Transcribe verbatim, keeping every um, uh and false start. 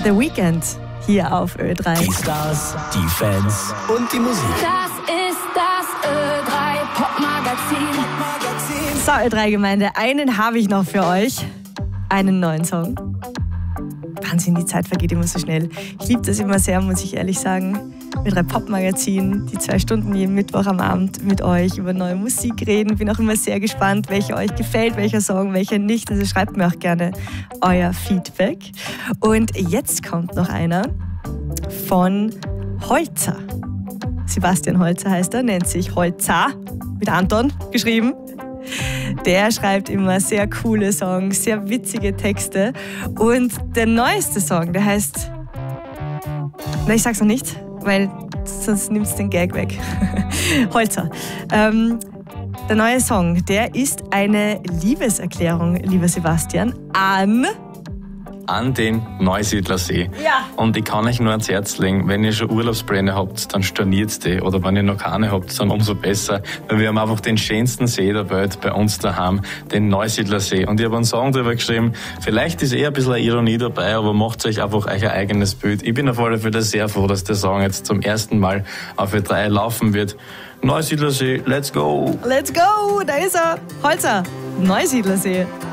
The Weeknd hier auf Ö drei. Die Stars, die Fans und die Musik. Das ist das Ö drei Popmagazin. So, Ö drei Gemeinde, einen habe ich noch für euch. Einen neuen Song. Wahnsinn, die Zeit vergeht immer so schnell. Ich liebe das immer sehr, muss ich ehrlich sagen. Ö drei Popmagazin, die zwei Stunden jeden Mittwoch am Abend mit euch über neue Musik reden. Bin auch immer sehr gespannt, welcher euch gefällt, welcher Song, welcher nicht. Also schreibt mir auch gerne euer Feedback. Und jetzt kommt noch einer von Holzer. Sebastian Holzer heißt er, nennt sich Holzer, mit Anton geschrieben. Der schreibt immer sehr coole Songs, sehr witzige Texte. Und der neueste Song, der heißt... Na, ich sag's noch nicht, weil sonst nimmt's den Gag weg. Holzer. Ähm, der neue Song, der ist eine Liebeserklärung, lieber Sebastian, an... an den Neusiedlersee. Ja. Und ich kann euch nur ans Herz legen, wenn ihr schon Urlaubspläne habt, dann storniert die. Oder wenn ihr noch keine habt, dann umso besser. Weil wir haben einfach den schönsten See der Welt bei uns daheim, den Neusiedlersee. Und ich habe einen Song darüber geschrieben, vielleicht ist eher ein bisschen eine Ironie dabei, aber macht euch einfach euch ein eigenes Bild. Ich bin auf alle Fälle sehr froh, dass der Song jetzt zum ersten Mal auf Ö drei laufen wird. Neusiedlersee, let's go! Let's go, da ist er. Holzer, Neusiedlersee.